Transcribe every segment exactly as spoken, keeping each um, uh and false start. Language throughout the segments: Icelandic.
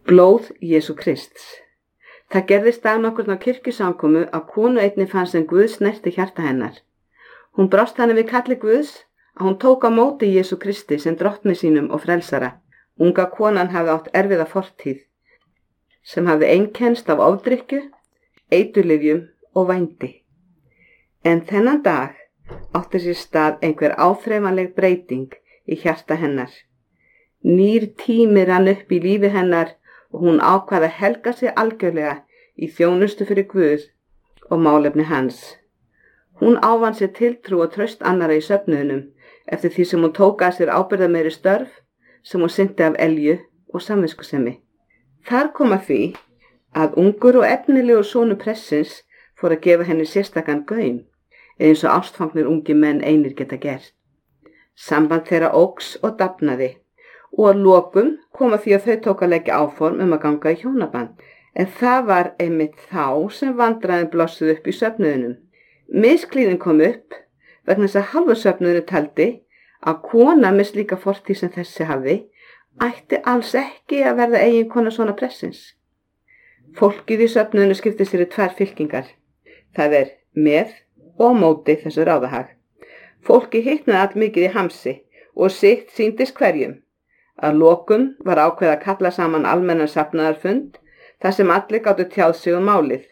Blóð Jesú Krists. Það gerðist dag nokkurn á kirkjusamkomu að konu einni fannst sem Guð snerti hjarta hennar. Hún brást henni við kalli Guðs að hún tók á móti Jesú Kristi sem drottni sínum og frelsara. Unga konan hafði átt erfiða fortíð sem hafði einkennst af ofdrykkju, eiturlyfjum og vændi. En þennan dag átti sér stað einhver áþreifanleg breyting í hjarta hennar. Nýr tími rann upp í lífi hennar og hún ákvað að helga sig algjörlega í þjónustu fyrir Guð og málefni hans. Hún ávann sér tiltrú og traust annara í söfnuðinum eftir því sem hún tók að sér ábyrgðarmeiri störf sem hún sinnti af elju og samviskusemi. Þar kom að því að ungur og efnilegur sonur pressins fór að gefa henni sérstakan gaum, eins og ástfangnir ungi menn einir geta gert. Samband þeirra óx og dafnaði og að lokum kom að því að þau tók að leggja áform um að ganga í hjónaband. En það var einmitt þá sem vandræðin blossuð upp í söfnuðinum. Misklíðin kom upp vegna þess að hálfur söfnuðinu taldi að kona með slíka fortíð sem þessi hafði ætti alls ekki að verða eiginkona svona pressins. Fólkið í söfnuðinu skipti sér í tvær fylkingar. Það er með og móti þessu ráðahag. Fólki hitnaði allmikið í hamsi og sitt sýndist hverjum. Að lokum var ákveðið að kalla saman almennan safnaðarfund þar sem allir gátu tjáð sig um málið.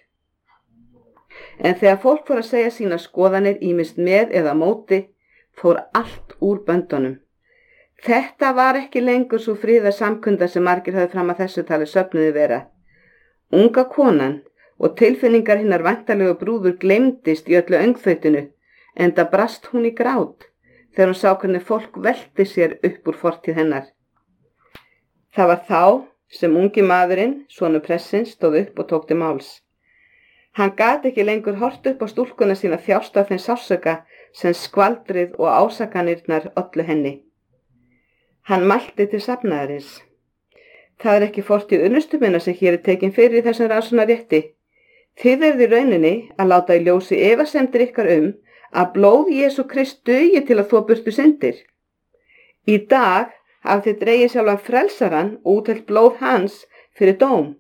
En þegar fólk fór að segja sína skoðanir ýmist með eða móti, fór allt úr böndunum. Þetta var ekki lengur svo friða samkunda sem margir höfðu fram að þessu tali söfnuði vera. Unga konan og tilfinningar hinnar væntanlegu brúður gleymdist í öllu öngþautinu, enda brast hún í grát þegar hún sá hvernig fólk velti sér upp úr fortíð hennar. Það var þá sem ungi maðurinn, sonur pressins, stóð upp og tók til máls. Hann gat ekki lengur hort upp á stúlkuna sína þjást af þeim sársauka sem skvaldrið og ásakanirnar ollu henni. Hann mælti til safnaðarins. Það er ekki fortíð unnustu minna sem hér er tekin fyrir í þessum rannsóknarrétti. Þið eruð í rauninni að láta í ljósi efasemdir ykkar um að blóð Jesú Krist dugi til að þvo burtu syndir. Í dag hafið þið dregið sjálfan frelsaran og útelt blóð hans fyrir dóm.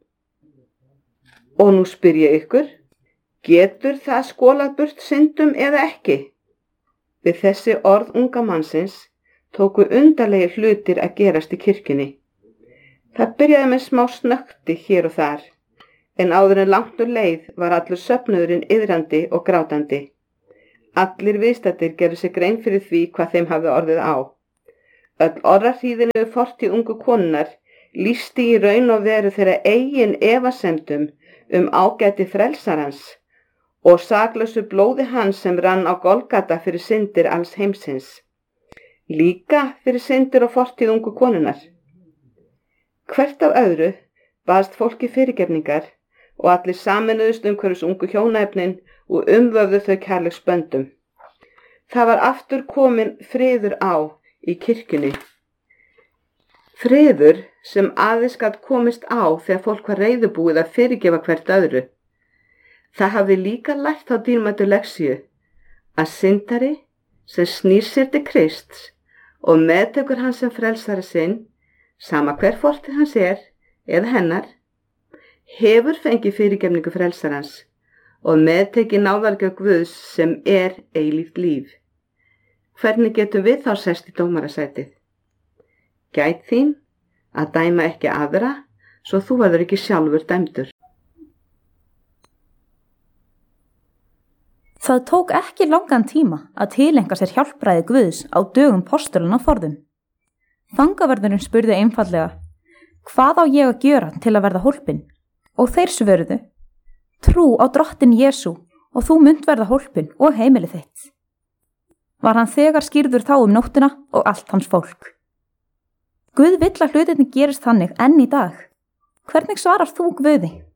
Og nú spyr ég ykkur, getur það skolað burt syndum eða ekki? Við þessi orð unga mannsins tóku undarlegir hlutir að gerast í kirkjunni. Það byrjaði með smá snökti hér og þar, en áður en langt úr leið var allur söfnuðurinn iðrandi og grátandi. Allir viðstaddir gerðu sig grein fyrir því hvað þeim hafði orðið á. Öll orrahríðinu við fortíð ungu konunar lýsti í raun og veru þeirra eigin efasemdum um ágæti frelsarans og saklausu blóði hans sem rann á Golgata fyrir syndir alls heimsins. Líka fyrir syndir og fortíð ungu konunar. Hvert af öðru baðst fólki fyrirgefningar og allir saminuðust umhverfis ungu hjónaefnin og umvöfðu þau kærleiksböndum. Það var aftur komin friður á í kirkjunni. Friður sem aðeins gat komist á þegar fólk var reiðubúið að fyrirgefa hvert öðru. Það hafði líka lært á dýrmætu lexíu að syndari sem snýr sér til Krists og meðtekur hans sem frelsari sinn, sama hver fortíð hans er eða hennar, hefur fengið fyrirgefningu frelsarans og meðtekið náðargjöf Guðs sem er eilíft líf. Hvernig getum við þá sest í dómarasætið? Gæt þín að dæma ekki aðra, svo þú verður ekki sjálfur dæmdur. Það tók ekki langan tíma að tileinka sér hjálpræði Guðs á dögum postulana forðum. Fangaverðurinn spurði einfallega, hvað á ég að gjöra til að verða hólpinn? Og þeir svöruðu, trú á drottin Jesú og þú munt verða hólpinn og heimilið þitt. Var hann þegar skýrður þá um nóttina og allt hans fólk. Guð vill að hlutirnir gerist þannig enn í dag. Hvernig svarar þú Guði?